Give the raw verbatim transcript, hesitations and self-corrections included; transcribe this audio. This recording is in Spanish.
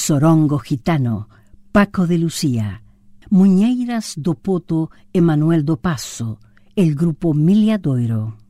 Sorongo Gitano, Paco de Lucía, Muñeiras do Poto, Emanuel do Passo, el grupo Milha Doiro.